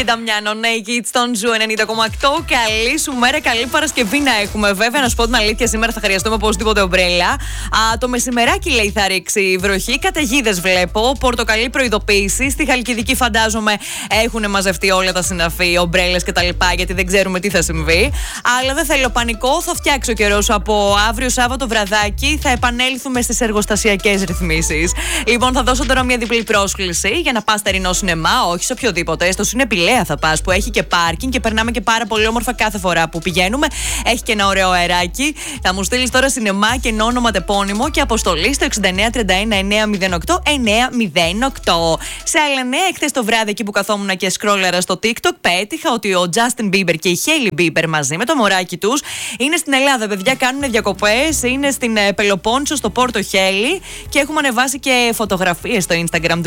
και Νταμιάνο, Naked στον Ζου 90,8. Καλή σου μέρα, καλή Παρασκευή να έχουμε. Βέβαια, να σου πω την αλήθεια, σήμερα θα χρειαστούμε οπωσδήποτε ομπρέλα. Το μεσημεράκι λέει θα ρίξει βροχή. Καταιγίδες βλέπω. Πορτοκαλί προειδοποίηση. Στη Χαλκιδική φαντάζομαι έχουν μαζευτεί όλα τα συναφή, ομπρέλες κτλ. Γιατί δεν ξέρουμε τι θα συμβεί. Αλλά δεν θέλω πανικό. Θα φτιάξει ο καιρός από αύριο Σάββατο βραδάκι. Θα επανέλθουμε στις εργοστασιακές ρυθμίσεις. Λοιπόν, θα δώσω τώρα μια διπλή πρόσκληση για να πας στα Ρινό Σινεμά. Όχι σε οποιοδήποτε. Στο Σινεπιλέα θα πας που έχει και πάρκινγκ και περνάμε και πάρα πολύ όμορφα κάθε φορά που πηγαίνουμε. Έχει και ένα ωραίο αεράκι. Θα μου στείλεις τώρα σινεμά και όνομα τεπώνυμο και αποστολή στο 6931 908 908. Σε άλλα νέα, εχθές το βράδυ εκεί που καθόμουν και σκρόλαρα στο TikTok, πέτυχα ότι ο Justin Bieber και η Hailey Bieber μαζί με το μωράκι τους είναι στην Ελλάδα. Παιδιά, κάνουν διακοπές. Είναι στην Πελοπόννησο, στο Πόρτο Χέλη και έχουμε ανεβάσει και φωτογραφίες στο Instagram του